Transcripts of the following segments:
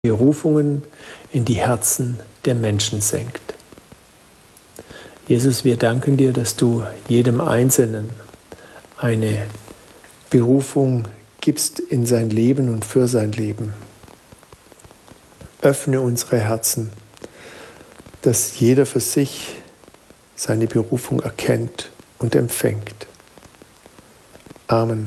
Berufungen in die Herzen der Menschen senkt. Jesus, wir danken dir, dass du jedem Einzelnen eine Berufung gibst in sein Leben und für sein Leben. Öffne unsere Herzen, dass jeder für sich seine Berufung erkennt und empfängt. Amen.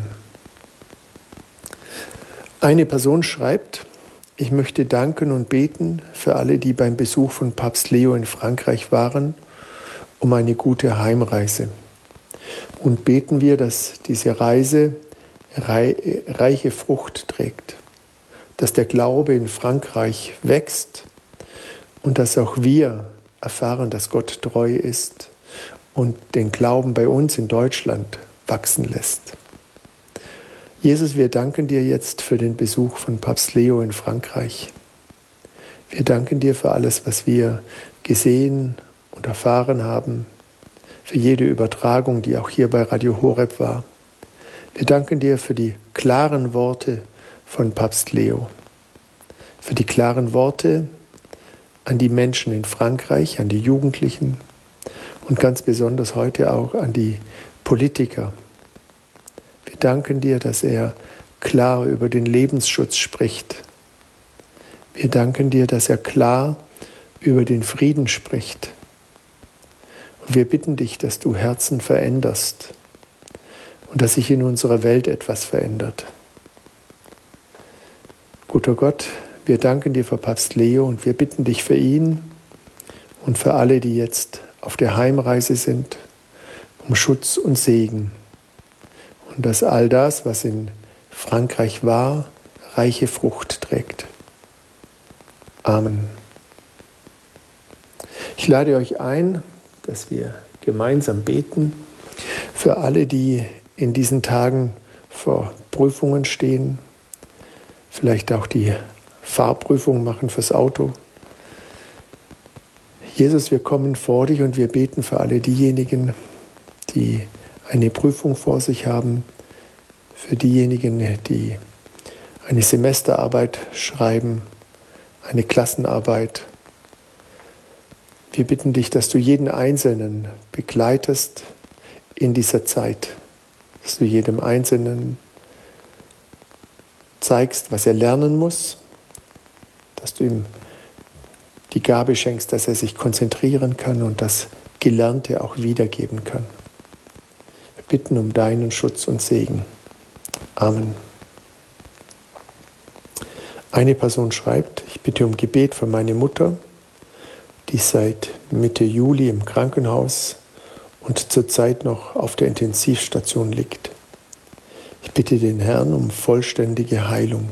Eine Person schreibt: Ich möchte danken und beten für alle, die beim Besuch von Papst Leo in Frankreich waren, um eine gute Heimreise. Und beten wir, dass diese Reise reiche Frucht trägt, dass der Glaube in Frankreich wächst und dass auch wir erfahren, dass Gott treu ist und den Glauben bei uns in Deutschland wachsen lässt. Jesus, wir danken dir jetzt für den Besuch von Papst Leo in Frankreich. Wir danken dir für alles, was wir gesehen und erfahren haben, für jede Übertragung, die auch hier bei Radio Horeb war. Wir danken dir für die klaren Worte von Papst Leo, für die klaren Worte an die Menschen in Frankreich, an die Jugendlichen und ganz besonders heute auch an die Politiker. Wir danken dir, dass er klar über den Lebensschutz spricht. Wir danken dir, dass er klar über den Frieden spricht. Und wir bitten dich, dass du Herzen veränderst und dass sich in unserer Welt etwas verändert. Guter Gott, wir danken dir für Papst Leo und wir bitten dich für ihn und für alle, die jetzt auf der Heimreise sind, um Schutz und Segen. Und dass all das, was in Frankreich war, reiche Frucht trägt. Amen. Ich lade euch ein, dass wir gemeinsam beten für alle, die in diesen Tagen vor Prüfungen stehen, vielleicht auch die Fahrprüfung machen fürs Auto. Jesus, wir kommen vor dich und wir beten für alle diejenigen, die eine Prüfung vor sich haben, für diejenigen, die eine Semesterarbeit schreiben, eine Klassenarbeit. Wir bitten dich, dass du jeden Einzelnen begleitest in dieser Zeit, dass du jedem Einzelnen zeigst, was er lernen muss, dass du ihm die Gabe schenkst, dass er sich konzentrieren kann und das Gelernte auch wiedergeben kann. Wir bitten um deinen Schutz und Segen. Amen. Eine Person schreibt: Ich bitte um Gebet für meine Mutter, die seit Mitte Juli im Krankenhaus und zurzeit noch auf der Intensivstation liegt. Ich bitte den Herrn um vollständige Heilung.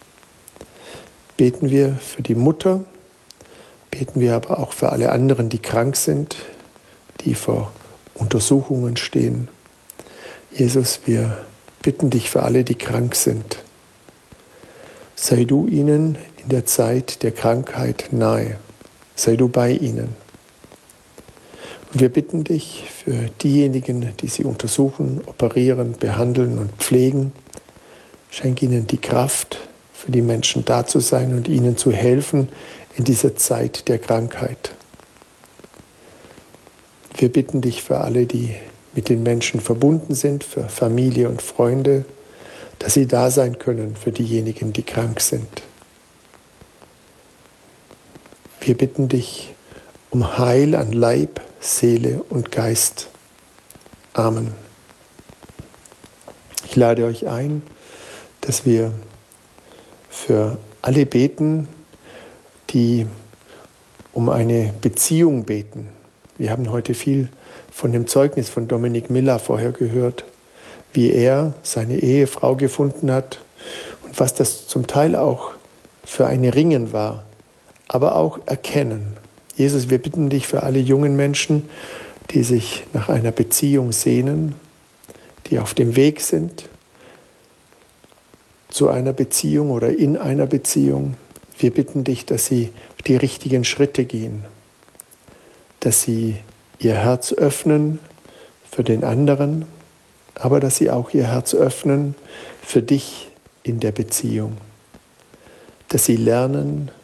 Beten wir für die Mutter, beten wir aber auch für alle anderen, die krank sind, die vor Untersuchungen stehen. Jesus, wir bitten dich für alle, die krank sind. Sei du ihnen in der Zeit der Krankheit nahe. Sei du bei ihnen. Und wir bitten dich für diejenigen, die sie untersuchen, operieren, behandeln und pflegen. Schenk ihnen die Kraft, für die Menschen da zu sein und ihnen zu helfen in dieser Zeit der Krankheit. Wir bitten dich für alle, die mit den Menschen verbunden sind, für Familie und Freunde, dass sie da sein können für diejenigen, die krank sind. Wir bitten dich um Heil an Leib, Seele und Geist. Amen. Ich lade euch ein, dass wir für alle beten, die um eine Beziehung beten. Wir haben heute viel von dem Zeugnis von Dominik Miller vorher gehört, wie er seine Ehefrau gefunden hat und was das zum Teil auch für ein Ringen war, aber auch Erkennen. Jesus, wir bitten dich für alle jungen Menschen, die sich nach einer Beziehung sehnen, die auf dem Weg sind zu einer Beziehung oder in einer Beziehung. Wir bitten dich, dass sie die richtigen Schritte gehen, dass sie ihr Herz öffnen für den anderen, aber dass sie auch ihr Herz öffnen für dich in der Beziehung. dass sie lernen,